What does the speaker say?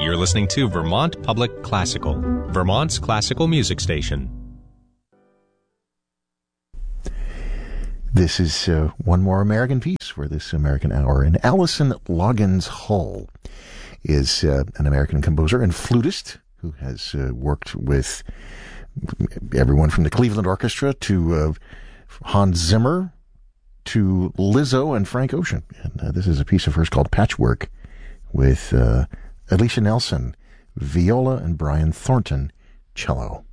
You're listening to Vermont Public Classical, Vermont's classical music station. This is one more American piece for this American Hour. And Allison Loggins Hull is an American composer and flutist who has worked with everyone from the Cleveland Orchestra to Hans Zimmer to Lizzo and Frank Ocean. And this is a piece of hers called Patchwork with Alicia Nelson, viola, and Brian Thornton, cello.